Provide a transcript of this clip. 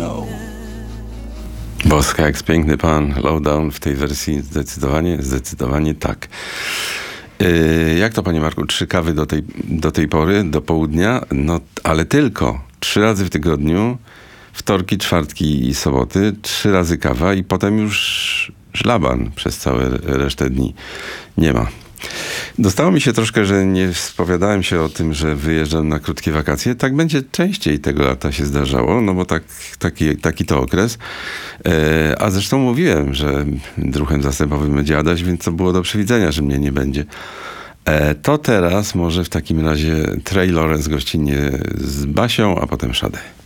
Boska jak piękny pan. Lowdown w tej wersji zdecydowanie tak. Jak to, panie Marku? 3 kawy do tej pory, do południa? No, ale tylko 3 razy w tygodniu, wtorki, czwartki i soboty, 3 razy kawa i potem już szlaban przez całe resztę dni. Nie ma. Dostało mi się troszkę, że nie spowiadałem się o tym, że wyjeżdżam na krótkie wakacje. Tak będzie częściej tego lata się zdarzało, no bo taki to okres. A zresztą mówiłem, że druhem zastępowym będzie Adaś, więc to było do przewidzenia, że mnie nie będzie. To teraz może w takim razie Trey Lawrence gościnnie z Basią, a potem Sade.